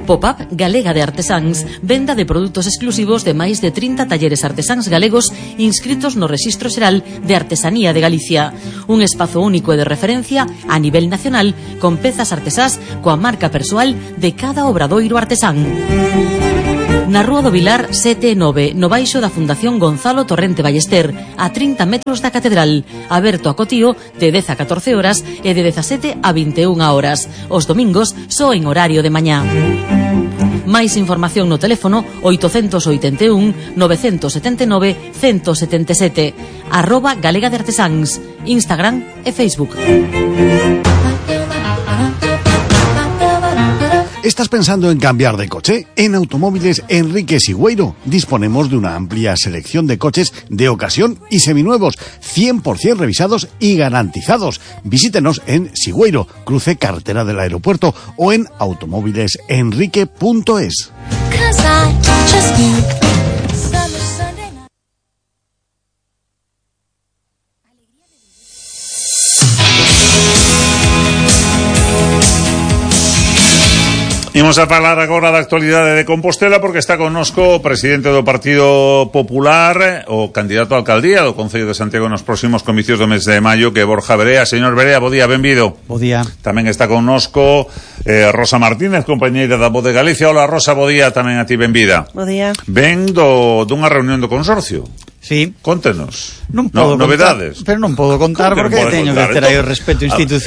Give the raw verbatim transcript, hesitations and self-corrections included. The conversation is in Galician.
Pop-up Galega de Artesáns, venda de produtos exclusivos de máis de trinta talleres artesáns galegos inscritos no Rexistro Xeral de Artesanía de Galicia. Un espazo único e de referencia a nivel nacional con pezas artesás coa marca persoal de cada obradoiro artesán. Na Rúa do Vilar sete e nove, no baixo da Fundación Gonzalo Torrente Ballester, a trinta metros da Catedral, aberto a cotío de dez a catorce horas e de dezasete a vinte e unha horas. Os domingos só en horario de mañá. Máis información no teléfono oitocentos oitenta e un, novecentos setenta e nove, ciento setenta e sete, arroba Galega de Artesáns, Instagram e Facebook. ¿Estás pensando en cambiar de coche? En Automóviles Enrique Sigüeiro disponemos de una amplia selección de coches de ocasión y seminuevos, cien por ciento revisados y garantizados. Visítenos en Sigüeiro, cruce carretera del aeropuerto, o en automóviles enrique punto es. Imos a falar agora da actualidade de Compostela porque está connosco o presidente do Partido Popular, o candidato a alcaldía do Concello de Santiago nos próximos comicios do mes de maio, que é Borja Verea. Señor Verea, bo día, benvido. Bo día. Tamén está connosco eh, Rosa Martínez, compañeira da Voz de Galicia. Hola, Rosa, bo día, tamén a ti, benvida. Bo día. Ven do, dunha reunión do consorcio. Sí. Contenos. Non podo no, novedades. Contar, pero non podo contar porque non teño contar? que ter aí o respeto institucional.